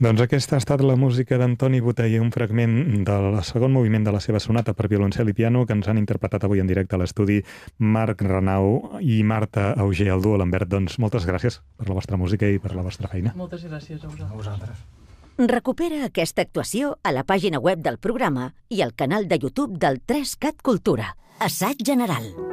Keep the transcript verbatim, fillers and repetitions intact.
Doncs aquesta ha estat la música d'Antoni Botey, un fragment del segon moviment de la seva sonata per violoncel i piano que ens han interpretat avui en directe a l'estudi Marc Renau i Marta Auger, el duo Lambert. Doncs moltes gràcies per la vostra música i per la vostra feina. Moltes gràcies a vosaltres. A vosaltres. Recupera aquesta actuació a la pàgina web del programa i al canal de YouTube del tres cat Cultura. Assaig General.